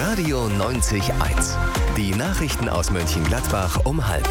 Radio 90.1. Die Nachrichten aus Mönchengladbach um 12:30.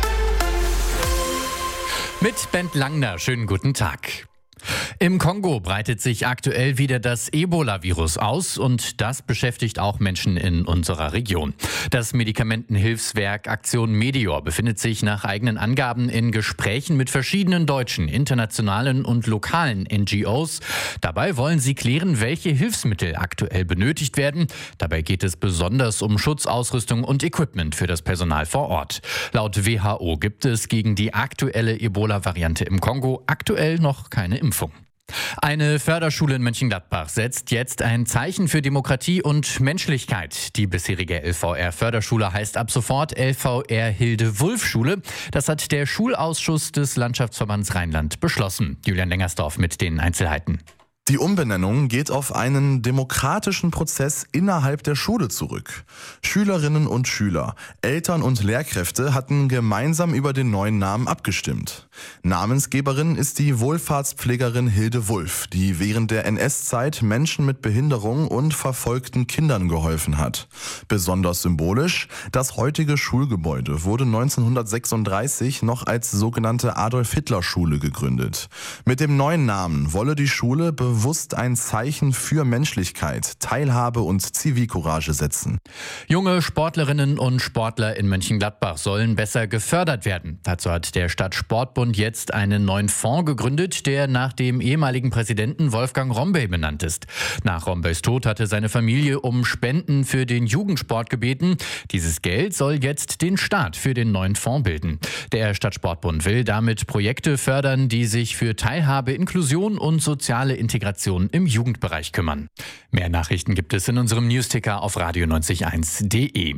Mit Bent Langner, schönen guten Tag. Im Kongo breitet sich aktuell wieder das Ebola-Virus aus und das beschäftigt auch Menschen in unserer Region. Das Medikamentenhilfswerk Aktion Medior befindet sich nach eigenen Angaben in Gesprächen mit verschiedenen deutschen, internationalen und lokalen NGOs. Dabei wollen sie klären, welche Hilfsmittel aktuell benötigt werden. Dabei geht es besonders um Schutzausrüstung und Equipment für das Personal vor Ort. Laut WHO gibt es gegen die aktuelle Ebola-Variante im Kongo aktuell noch keine Impfung. Eine Förderschule in Mönchengladbach setzt jetzt ein Zeichen für Demokratie und Menschlichkeit. Die bisherige LVR-Förderschule heißt ab sofort LVR Hilde-Wulff-Schule. Das hat der Schulausschuss des Landschaftsverbands Rheinland beschlossen. Julian Lengersdorf mit den Einzelheiten. Die Umbenennung geht auf einen demokratischen Prozess innerhalb der Schule zurück. Schülerinnen und Schüler, Eltern und Lehrkräfte hatten gemeinsam über den neuen Namen abgestimmt. Namensgeberin ist die Wohlfahrtspflegerin Hilde Wulff, die während der NS-Zeit Menschen mit Behinderung und verfolgten Kindern geholfen hat. Besonders symbolisch, das heutige Schulgebäude wurde 1936 noch als sogenannte Adolf-Hitler-Schule gegründet. Mit dem neuen Namen wolle die Schule bewusst ein Zeichen für Menschlichkeit, Teilhabe und Zivilcourage setzen. Junge Sportlerinnen und Sportler in Mönchengladbach sollen besser gefördert werden. Dazu hat der Stadtsportbund jetzt einen neuen Fonds gegründet, der nach dem ehemaligen Präsidenten Wolfgang Rombey benannt ist. Nach Rombeys Tod hatte seine Familie um Spenden für den Jugendsport gebeten. Dieses Geld soll jetzt den Staat für den neuen Fonds bilden. Der Stadtsportbund will damit Projekte fördern, die sich für Teilhabe, Inklusion und soziale Integration im Jugendbereich kümmern. Mehr Nachrichten gibt es in unserem Newsticker auf radio901.de.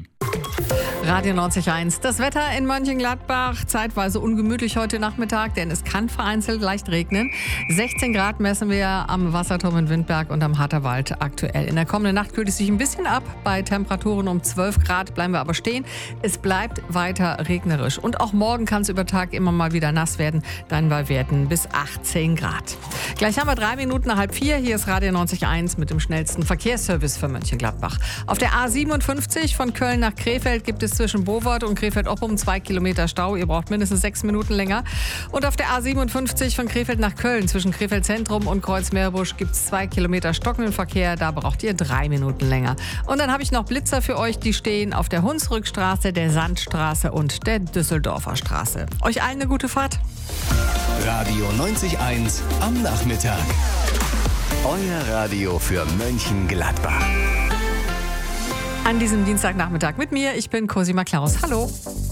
Radio 90.1. Das Wetter in Mönchengladbach zeitweise ungemütlich heute Nachmittag, denn es kann vereinzelt leicht regnen. 16 Grad messen wir am Wasserturm in Windberg und am Harterwald aktuell. In der kommenden Nacht kühlt es sich ein bisschen ab. Bei Temperaturen um 12 Grad bleiben wir aber stehen. Es bleibt weiter regnerisch. Und auch morgen kann es über Tag immer mal wieder nass werden. Dann bei Werten bis 18 Grad. Gleich haben wir 3 Minuten nach 3:30. Hier ist Radio 90.1 mit dem schnellsten Verkehrsservice für Mönchengladbach. Auf der A57 von Köln nach Krefeld gibt es zwischen Bovard und Krefeld-Oppum 2 Kilometer Stau. Ihr braucht mindestens 6 Minuten länger. Und auf der A57 von Krefeld nach Köln zwischen Krefeld Zentrum und Kreuzmeerbusch gibt es 2 Kilometer stockenden Verkehr. Da braucht ihr 3 Minuten länger. Und dann habe ich noch Blitzer für euch, die stehen auf der Hunsrückstraße, der Sandstraße und der Düsseldorfer Straße. Euch allen eine gute Fahrt. Radio 90.1 am Nachmittag. Euer Radio für Mönchengladbach. An diesem Dienstagnachmittag mit mir, ich bin Cosima Klaus. Hallo.